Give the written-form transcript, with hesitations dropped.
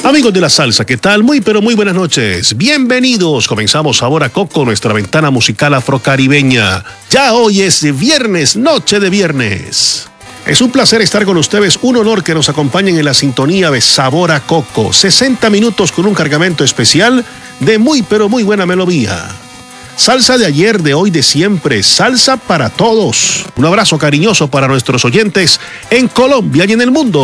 Amigos de la salsa, ¿qué tal? Muy pero muy buenas noches. Bienvenidos. Comenzamos ahora Coco, nuestra ventana musical afrocaribeña. Ya hoy es viernes, noche de viernes. Es un placer estar con ustedes, un honor que nos acompañen en la sintonía de Sabor a Coco. 60 minutos con un cargamento especial de muy pero muy buena melodía. Salsa de ayer, de hoy, de siempre, salsa para todos. Un abrazo cariñoso para nuestros oyentes en Colombia y en el mundo.